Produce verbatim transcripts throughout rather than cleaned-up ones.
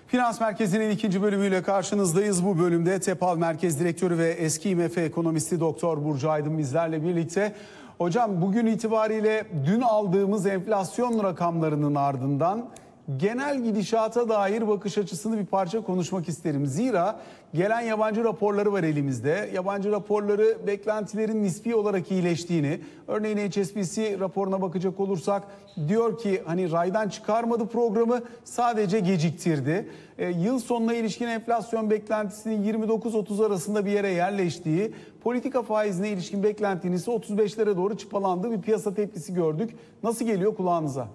Finans Merkezi'nin ikinci bölümüyle karşınızdayız. Bu bölümde TEPAL Merkez Direktörü ve eski I M F ekonomisti Doktor Burcu Aydın bizlerle birlikte. Hocam, bugün itibariyle dün aldığımız enflasyon rakamlarının ardından genel gidişata dair bakış açısını bir parça konuşmak isterim. Zira gelen yabancı raporları var elimizde. Yabancı raporları beklentilerin nispi olarak iyileştiğini, örneğin H S B C raporuna bakacak olursak diyor ki hani raydan çıkarmadı programı, sadece geciktirdi. E, yıl sonuna ilişkin enflasyon beklentisinin yirmi dokuz otuz arasında bir yere yerleştiği, politika faizine ilişkin beklentinin ise otuz beşlere doğru çıpalandığı bir piyasa tepkisi gördük. Nasıl geliyor kulağınıza?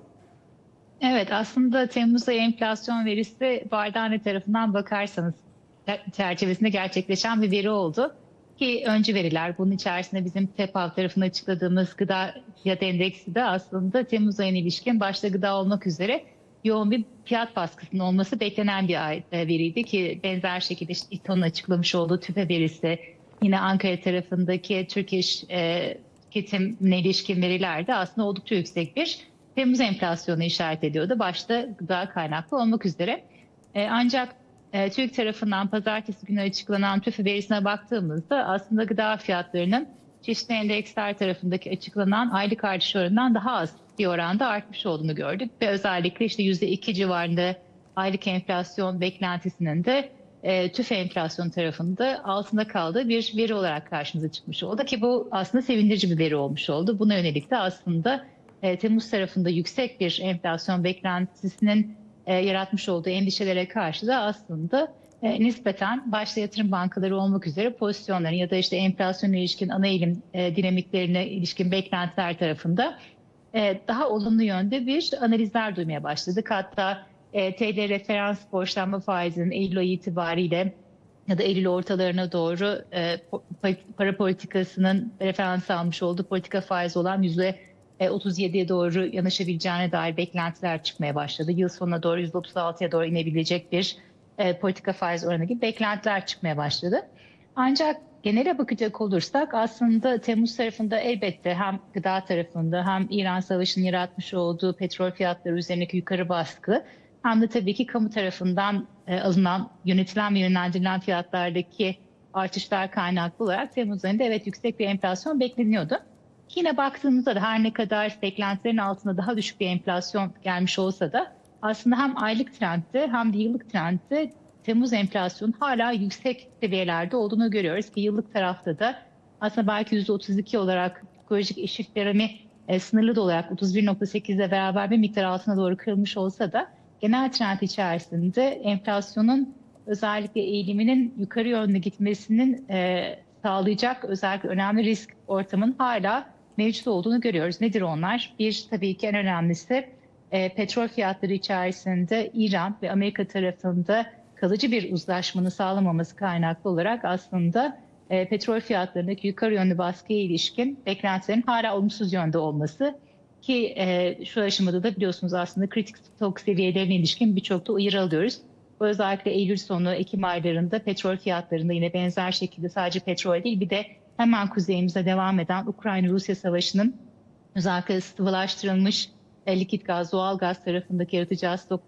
Evet, aslında Temmuz ayı enflasyon verisi Bardane tarafından bakarsanız çerçevesinde gerçekleşen bir veri oldu. Ki öncü veriler, bunun içerisinde bizim TEPAL tarafından açıkladığımız gıda fiyat endeksi de aslında Temmuz ayına ilişkin başta gıda olmak üzere yoğun bir fiyat baskısının olması beklenen bir veriydi ki benzer şekilde işte İTO'nun açıklamış olduğu TÜFE verisi, yine Ankara tarafındaki Türk İş e, tüketimine ilişkin veriler de aslında oldukça yüksek bir Temmuz enflasyonu işaret ediyordu. Başta gıda kaynaklı olmak üzere. E, ancak e, TÜİK tarafından pazartesi günü açıklanan TÜFE verisine baktığımızda aslında gıda fiyatlarının çeşitli endeksler tarafındaki açıklanan aylık artış oranından daha az bir oranda artmış olduğunu gördük. Ve özellikle işte yüzde iki civarında aylık enflasyon beklentisinin de e, TÜFE enflasyon tarafında altında kaldığı bir veri olarak karşımıza çıkmış oldu. Ki bu aslında sevindirici bir veri olmuş oldu. Buna yönelik de aslında E, Temmuz tarafında yüksek bir enflasyon beklentisinin e, yaratmış olduğu endişelere karşı da aslında e, nispeten başta yatırım bankaları olmak üzere pozisyonların ya da işte enflasyona ilişkin ana eğilim e, dinamiklerine ilişkin beklentiler tarafında e, daha olumlu yönde bir analizler duymaya başladık. Hatta e, T L referans borçlanma faizinin Eylül ayı itibariyle ya da Eylül ortalarına doğru e, para politikasının referans almış olduğu politika faizi olan yüzde otuz yediye doğru yanaşabileceğine dair beklentiler çıkmaya başladı. Yıl sonuna doğru yüzde otuz altıya doğru inebilecek bir e, politika faiz oranı gibi beklentiler çıkmaya başladı. Ancak genele bakacak olursak aslında Temmuz tarafında elbette hem gıda tarafında hem İran Savaşı'nın yaratmış olduğu petrol fiyatları üzerindeki yukarı baskı hem de tabii ki kamu tarafından e, alınan, yönetilen ve yönlendirilen fiyatlardaki artışlar kaynaklı olarak Temmuz ayında evet yüksek bir enflasyon bekleniyordu. Yine baktığımızda da her ne kadar beklentilerin altında daha düşük bir enflasyon gelmiş olsa da aslında hem aylık trendde hem de yıllık trendde Temmuz enflasyonu hala yüksek seviyelerde olduğunu görüyoruz ki yıllık tarafta da aslında belki yüzde otuz iki olarak psikolojik eşik verimi e, sınırlı da olarak otuz bir nokta sekiz ile beraber bir miktar altına doğru kırılmış olsa da genel trend içerisinde enflasyonun özellikle eğiliminin yukarı yönde gitmesinin e, sağlayacak özellikle önemli risk ortamının hala mevcut olduğunu görüyoruz. Nedir onlar? Bir, tabii ki en önemlisi e, petrol fiyatları içerisinde İran ve Amerika tarafında kalıcı bir uzlaşmanın sağlamaması kaynaklı olarak aslında e, petrol fiyatlarındaki yukarı yönlü baskıya ilişkin beklentilerin hala olumsuz yönde olması ki e, şu aşamada da biliyorsunuz aslında kritik stok seviyelerine ilişkin birçok da uyarı alıyoruz. Bu özellikle Eylül sonu, Ekim aylarında petrol fiyatlarında yine benzer şekilde sadece petrol değil bir de hemen kuzeyimize devam eden Ukrayna-Rusya savaşının özellikle sıvılaştırılmış e, likit gaz, doğal gaz tarafındaki yaratacağı stok